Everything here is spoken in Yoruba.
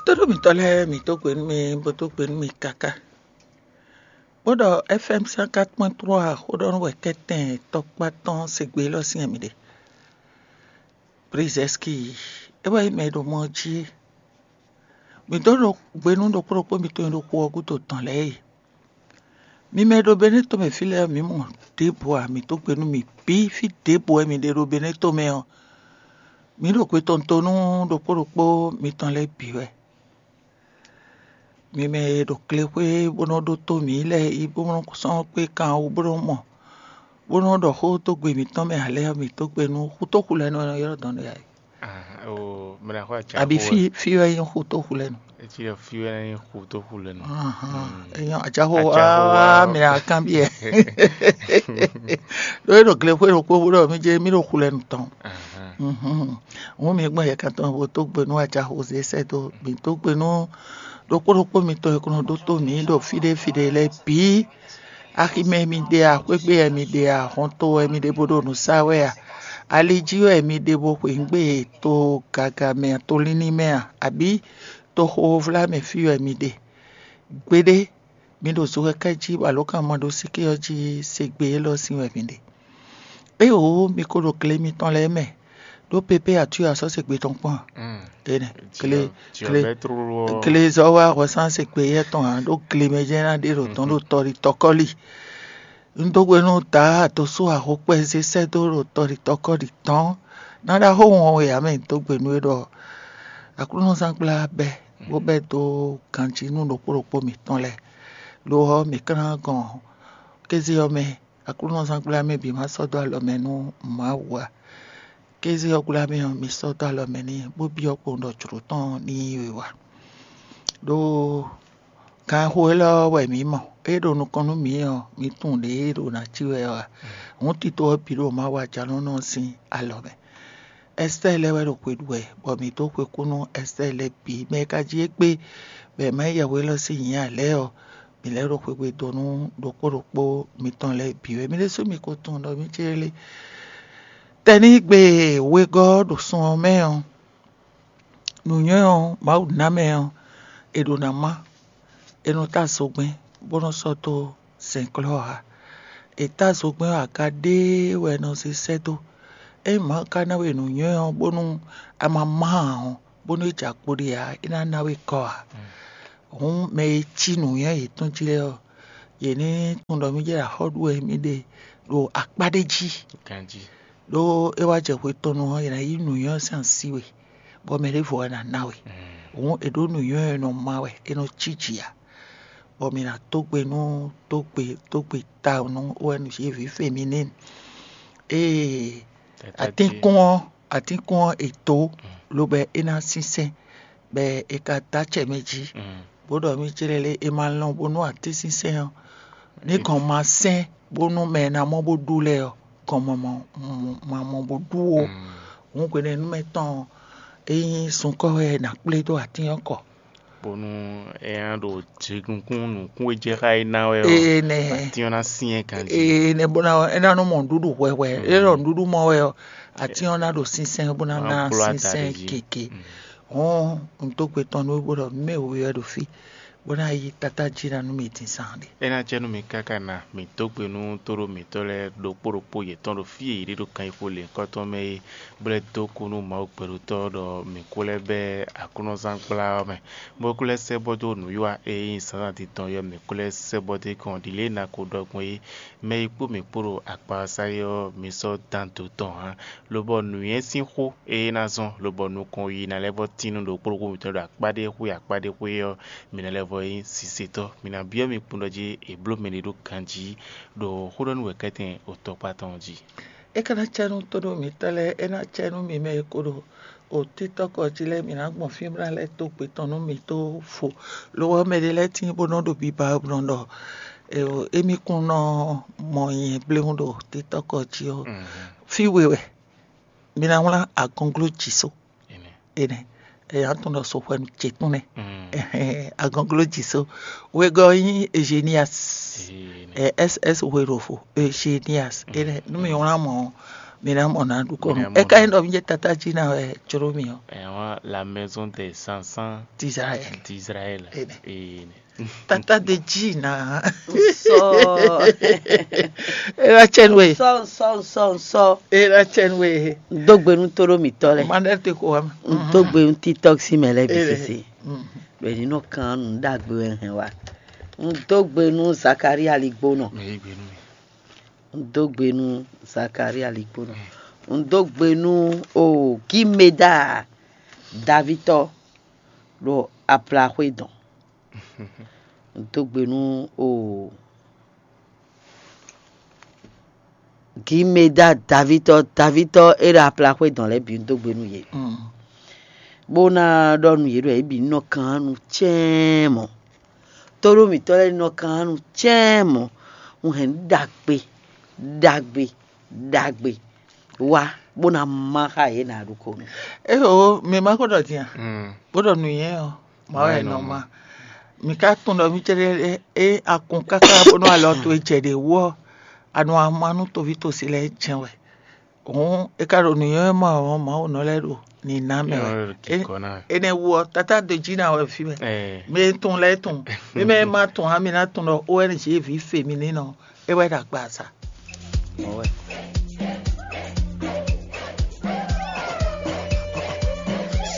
Todo mi tole mi to kwen mi boto kwen mi kaka. Bodo FM 104.3 hodon weketen tokpaton segbe lo si amide. Prizeski ewa ime do moji. Mi do gbenu do propo mi to ndo ko ogu to tan le. Mi me do beneto me file mi mo debo mi to gbenu mi bi fi debo mi de do beneto me o. Mi do kwe tontonu do propo mi tan le biwe. Mi me do klewe bono do to mi le I bono kusan pe kan o bono mo bono do ho to gbe mi tan me ale mi to gbe nu hu to kule no yo don ya o mena kwa cha abi fi wa yin hu to kule no e ti le fi wa yin hu to kule no eyan aja ho mi akan bi e do klewe ro ko bono mi je mi ro kule no tan wọ́n mi gbọ́n yẹ ká tán wo tó gbẹnu aja ho se se to mi to gbẹnu dokoropo mi to ekono do to mi do fide le bi akime mi de a kwegbe mi de a honto mi de bodo nu sawe a alijiyo mi de bo pe ngbe to gaga me to lini me abi to ho vla me fi mi de gbede mi do so ka ji wa lo kan mo do sike oji segbe lo sin mi de e o mi ko do kle mi tan le me do pepe atu aso segbe ton pon ene kle zo wa ko san segbe ye ton do kle me je na de ro ton do tori tokoli ndogwe no ta to so a ho pe se do ro tori tokoli ton na da ho won ya me to gbe nu do akunu san pla be bo be to kanji nu do poropo mi ton le lo ho mi kan gan kezi o me akunu san pla me bi ma so do lo me nu ma wa kezi okula mi so do lo me ni bo bi opo ndo churu ton ni wa do ka ho lo we mi mo do no konu mi o mi tun le do na ti we wa won ti to bi do ma wa ja no sin alo me estele we ro pe duwe bo mi to pe kunu estele bi me ka ji pe be ma ya we lo si yin ale o mi le ro pe do nu do poropo mi tan le bi we mi le so mi ko tun do mi chele teni gbe we god sun me o nu yan ma u na me o edo na ma enu ta sogben bono soto Saint-Cloire eta sogben akade we no se seto e ma kana we nu yan bonu amama bono ijakpori a ina na we ko on me chinu yan etun jile o ye ni tun do mi je ra hodu e mi de ro apadeji kanji lo e wa je we tonu ho ina inu yan san siwe bo me le fo na nawe on edo nu yan no mawe eno chichia bo mi na to gbe nu to gbe ta nu o enu se fi feminine atinkun eto lo be ina sise be e ka ta che meji bodo mi chirele e ma lon bonu ati sise o ni kan ma sen bonu me na mo bo dule o kan mo bo duo won pe ne nu metan eyin sun ko e na ple do ati anko bonu do jigun nu kun je kai na we o ati ona sin kanji ne bona ena no mo dudu wewe ero dudu mo we o ati ona do sinsen bona na sinsen keke nto pe ton no bodo me o we do fi bona yi tata jira nu mi tin sande ena chenu mi kaka na mi togbe nu toro mi tole do poropo ye ton do fi iri do kan ifo le ko to me bre to kunu ma o peru to do mi kule be akuno sankla me bo kule se bodo nu yo e insan ti ton yo mi kule se bodo kon dile na ko dogun me ipo mi poro apa sayo mi so tanto ton ha lo bo nu yen sin ho e na zon lo bo nu kon yi na lebo tinu do poro ko mi to do apade ko yo mi na voy si seto mina bio mi pundoji e blo menido kanji do hodon weketen o topatonji e kana chanu todo mi tele ena chanu mi me kodo o TikTok jile mi na gbon fimra le to pe tonu mi to fo lo me de le tin bono do bi ba brondo emi kun no mo yin blehundo TikTok ji o fi wewe mi na wala a conclude jiso ene antono so fwen chetune agonglo jiso we go yin genius ss werofo genius ene no me wona mo mina mona du ko e ka ndo mje tata jina we churumi o la maison des 500 d'Israël tata de jina so era chenwe so era chenwe dogbe nu toro mi tole manerte ko am dogbe un TikTok si mele bisisi be ni no kan dagbe hen wa dogbe nu Zakaria Ligbono dogbe nu Zakaria Ligbono dogbe nu o Kimeda Davito lo apla wedon dogbe nu o Kimeda Davito era apla wedon le bi dogbe nu ye bona donu ye re bi no kan nu chemo toro mi tole no kan nu chemo hen dagbe wa bona maka ye na ruko o me ma ko do tia bodo nu ye o ma we no ma mi ka tun do mi chere akun kaka bono alo to ejede wo anu amanu to vi to sile chenwe o e ka ro nu ye ma o no le ro ni na me ene wo tata de jina we fi me tun le tun me ma tun ha mi na tun o ONG vi fe mi ni no e we da gba sa.